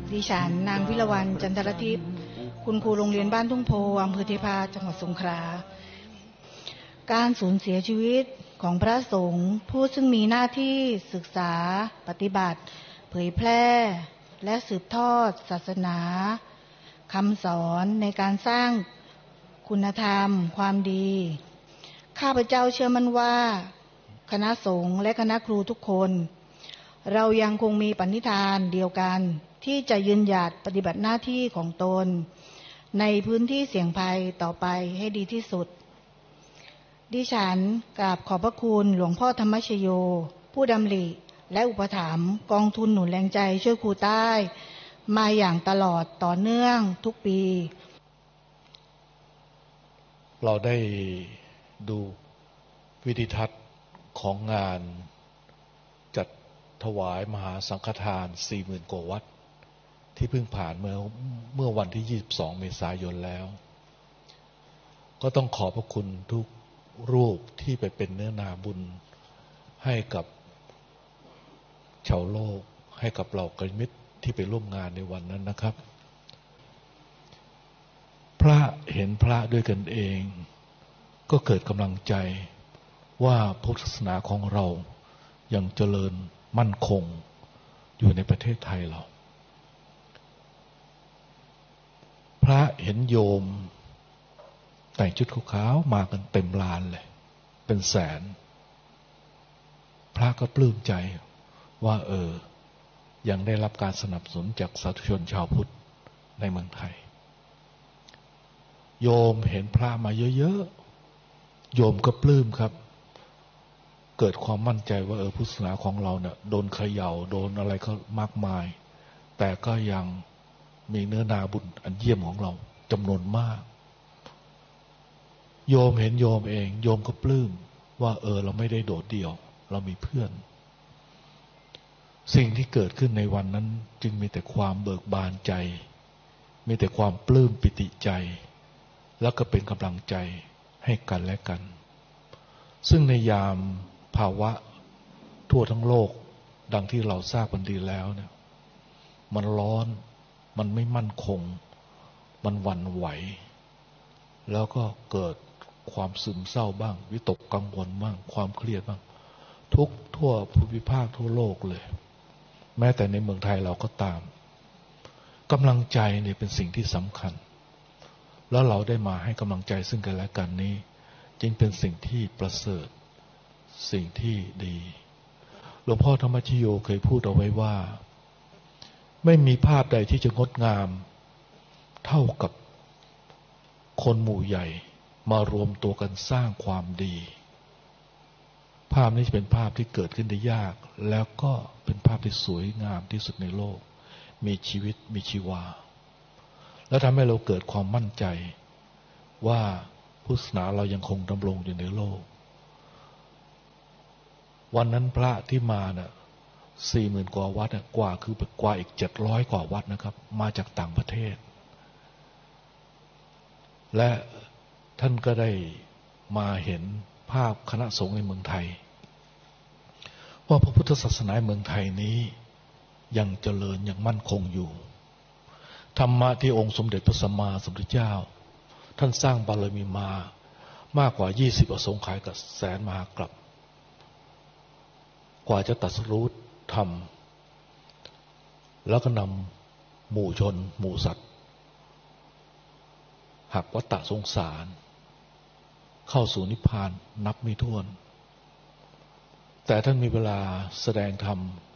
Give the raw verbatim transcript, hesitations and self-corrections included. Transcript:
ดิฉันนางวิรวรรณจันทรทิพย์คุณครูโรงเรียนบ้านทุ่งโพอำเภอเทพาจังหวัดสงขลาการสูญเสียชีวิตของพระสงฆ์ผู้ซึ่งมีหน้าที่ศึกษาปฏิบัติเผยแพร่และสืบทอดศาสนาคำสอนในการสร้างคุณธรรมความดีข้าพเจ้าเชื่อมั่นว่าคณะสงฆ์และคณะครูทุกคนเรายังคงมีปณิธานเดียวกันที่จะยืนหยัดปฏิบัติหน้าที่ของตนในพื้นที่เสี่ยงภัยต่อไปให้ดีที่สุดดิฉันกราบขอบพระคุณหลวงพ่อธรรมชโยผู้ดำริและอุปถัมภ์กองทุนหนุนแรงใจช่วยครูใต้มาอย่างตลอดต่อเนื่องทุกปีเราได้ดูวิดีทัศน์ของงานจัดถวายมหาสังฆทาน สี่หมื่น กว่าวัดที่เพิ่งผ่านเมื่อเมื่อวันที่ยี่สิบสองเมษายนแล้วก็ต้องขอบพระคุณทุกรูปที่ไปเป็นเนื้อนาบุญให้กับชาวโลกให้กับเหล่ากัลยาณมิตรที่ไปร่วมงานในวันนั้นนะครับพระเห็นพระด้วยกันเองก็เกิดกำลังใจว่าพุทธศาสนาของเรายังเจริญมั่นคงอยู่ในประเทศไทยเราพระเห็นโยมแต่งชุดขาวๆมากันเต็มลานเลยเป็นแสนพระก็ปลื้มใจว่าเออยังได้รับการสนับสนุนจากสาธุชนชาวพุทธในเมืองไทยโยมเห็นพระมาเยอะๆโยมก็ปลื้มครับเกิดความมั่นใจว่าเออพุทธศาสนาของเราเนี่ยโดนเขย่าโดนอะไรก็มากมายแต่ก็ยังมีเนื้อนาบุญอันเยี่ยมของเราจำนวนมากโยมเห็นโยมเองโยมก็ปลื้มว่าเออเราไม่ได้โดดเดี่ยวเรามีเพื่อนสิ่งที่เกิดขึ้นในวันนั้นจึงมีแต่ความเบิกบานใจมีแต่ความปลื้มปิติใจแล้วก็เป็นกำลังใจให้กันและกันซึ่งในยามภาวะทั่วทั้งโลกดังที่เราทราบกันดีแล้วเนี่ยมันร้อนมันไม่มั่นคงมันหวั่นไหวแล้วก็เกิดความซึมเศร้าบ้างวิตกกังวลบ้างความเครียดบ้างทุกทั่วภูมิภาคทั่วโลกเลยแม้แต่ในเมืองไทยเราก็ตามกำลังใจเนี่ยเป็นสิ่งที่สำคัญแล้วเราได้มาให้กำลังใจซึ่งกันและกันนี้จึงเป็นสิ่งที่ประเสริฐสิ่งที่ดีหลวงพ่อธรรมชโยเคยพูดเอาไว้ว่าไม่มีภาพใดที่จะงดงามเท่ากับคนหมู่ใหญ่มารวมตัวกันสร้างความดีภาพนี้จะเป็นภาพที่เกิดขึ้นได้ยากแล้วก็เป็นภาพที่สวยงามที่สุดในโลกมีชีวิตมีชีวาและทำให้เราเกิดความมั่นใจว่าพุทธศาสนาเรายังคงดำรงอยู่ในโลกวันนั้นพระที่มาน่ะสี่หมื่นกว่าวัดกว่าคือกว่าอีกเจ็ดร้อยกว่าวัดนะครับมาจากต่างประเทศและท่านก็ได้มาเห็นภาพคณะสงฆ์ในเมืองไทยว่าพระพุทธศาสนาเมืองไทยนี้ยังเจริญยังมั่นคงอยู่ธรรมะที่องค์สมเด็จพระสัมมาสัมพุทธเจ้าท่านสร้างบารมีมามากกว่ายี่สิบอสงไขยกับแสนมหากรัปกว่าจะตรัสรู้ธรรมแล้วก็นำหมู่ชนหมู่สัตว์หักวัฏฏะสงสารเข้าสู่นิพพานนับไม่ถ้วนแต่ท่านมีเวลาแสดงธรรม